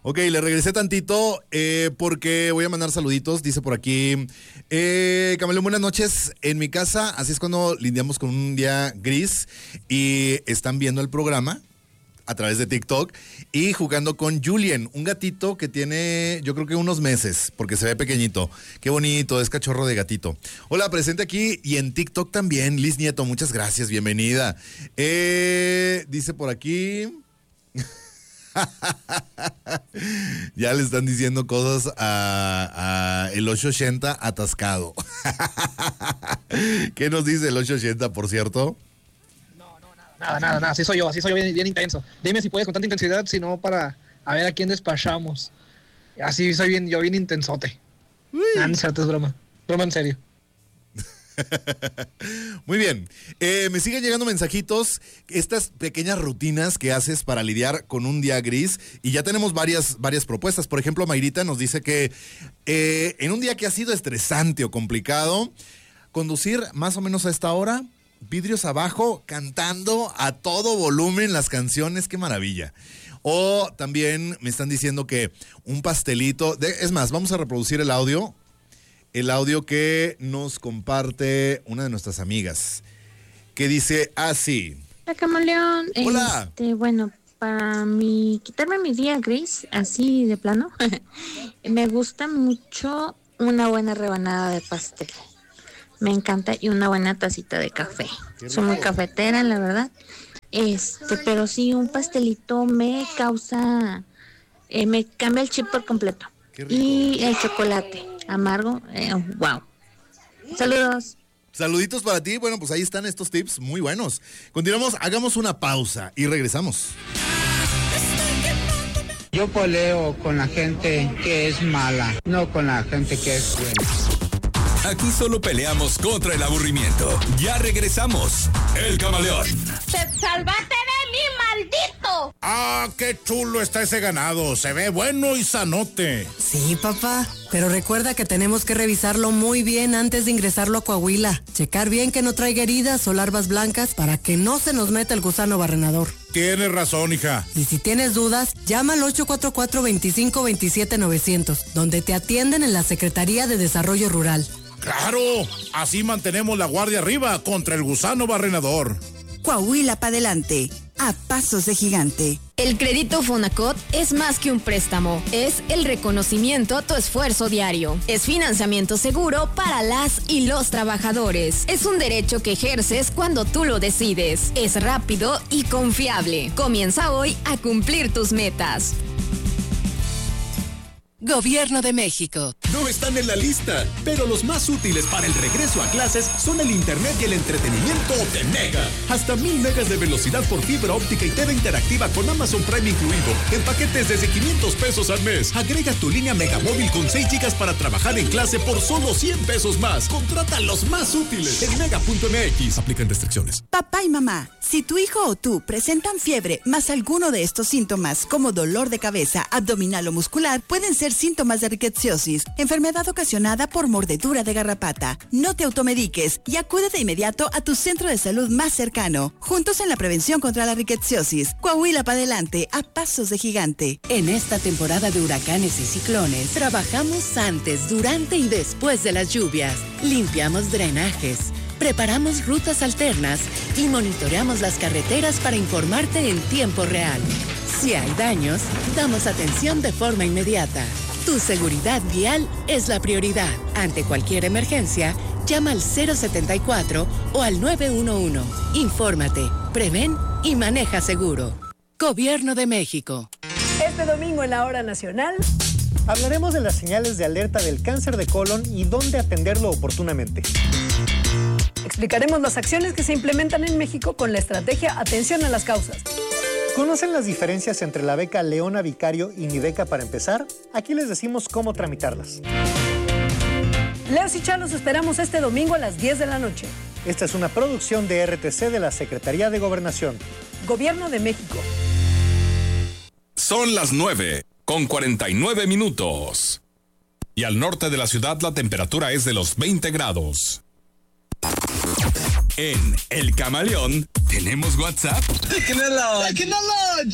Ok, le regresé tantito porque voy a mandar saluditos. Dice por aquí, Camaleón, buenas noches. En mi casa, así es cuando lidiamos con un día gris y están viendo el programa a través de TikTok y jugando con Julien, un gatito que tiene yo creo que unos meses, porque se ve pequeñito. Qué bonito, es cachorro de gatito. Hola, presente aquí y en TikTok también, Liz Nieto, muchas gracias, bienvenida. Dice por aquí... Ya le están diciendo cosas a el 880 atascado. ¿Qué nos dice el 880, por cierto? Nada, así soy yo bien intenso. Dime si puedes con tanta intensidad, si no para a ver a quién despachamos. Así soy bien intensote. No es cierto, es broma en serio. Muy bien, me siguen llegando mensajitos, estas pequeñas rutinas que haces para lidiar con un día gris, y ya tenemos varias propuestas. Por ejemplo, Mayrita nos dice que en un día que ha sido estresante o complicado, conducir más o menos a esta hora, vidrios abajo, cantando a todo volumen las canciones, qué maravilla. O también me están diciendo que un pastelito, es más, vamos a reproducir el audio que nos comparte una de nuestras amigas, que dice así. Hola, Camaleón. Hola. Bueno, para quitarme mi día gris, así de plano, me gusta mucho una buena rebanada de pastel. Me encanta, y una buena tacita de café. Soy muy cafetera, la verdad. Pero sí, un pastelito me cambia el chip por completo. Y el chocolate amargo, wow. Saludos. Saluditos para ti. Bueno, pues ahí están estos tips muy buenos. Continuamos, hagamos una pausa y regresamos. Yo peleo con la gente que es mala, no con la gente que es buena. Aquí solo peleamos contra el aburrimiento. Ya regresamos. El Camaleón. ¡Sálvate de mí, maldito! ¡Ah, qué chulo está ese ganado! Se ve bueno y sanote. Sí, papá, pero recuerda que tenemos que revisarlo muy bien antes de ingresarlo a Coahuila. Checar bien que no traiga heridas o larvas blancas para que no se nos meta el gusano barrenador. Tienes razón, hija. Y si tienes dudas, llama al 844-2527-900, donde te atienden en la Secretaría de Desarrollo Rural. ¡Claro! Así mantenemos la guardia arriba contra el gusano barrenador. Coahuila para adelante, a pasos de gigante. El crédito Fonacot es más que un préstamo, es el reconocimiento a tu esfuerzo diario. Es financiamiento seguro para las y los trabajadores. Es un derecho que ejerces cuando tú lo decides. Es rápido y confiable. Comienza hoy a cumplir tus metas. Gobierno de México. No están en la lista, pero los más útiles para el regreso a clases son el internet y el entretenimiento de Mega. Hasta 1000 megas de velocidad por fibra óptica y TV interactiva con Amazon Prime incluido, en paquetes desde 500 pesos al mes. Agrega tu línea Mega Móvil con 6 gigas para trabajar en clase por solo 100 pesos más. Contrata los más útiles en mega.mx. Aplican restricciones. Papá y mamá, si tu hijo o tú presentan fiebre más alguno de estos síntomas como dolor de cabeza, abdominal o muscular, pueden ser síntomas de rickettsiosis, enfermedad ocasionada por mordedura de garrapata. No te automediques y acude de inmediato a tu centro de salud más cercano. Juntos en la prevención contra la rickettsiosis. Coahuila para adelante, a pasos de gigante. En esta temporada de huracanes y ciclones, trabajamos antes, durante y después de las lluvias. Limpiamos drenajes, preparamos rutas alternas y monitoreamos las carreteras para informarte en tiempo real. Si hay daños, damos atención de forma inmediata. Tu seguridad vial es la prioridad. Ante cualquier emergencia, llama al 074 o al 911. Infórmate, prevén y maneja seguro. Gobierno de México. Este domingo en la Hora Nacional hablaremos de las señales de alerta del cáncer de colon y dónde atenderlo oportunamente. Explicaremos las acciones que se implementan en México con la estrategia Atención a las Causas. ¿Conocen las diferencias entre la beca Leona Vicario y Mi Beca para empezar? Aquí les decimos cómo tramitarlas. Leos y Chá los esperamos este domingo a las 10 de la noche. Esta es una producción de RTC de la Secretaría de Gobernación. Gobierno de México. Son las 9:49. Y al norte de la ciudad la temperatura es de los 20 grados. En El Camaleón tenemos WhatsApp. Technology.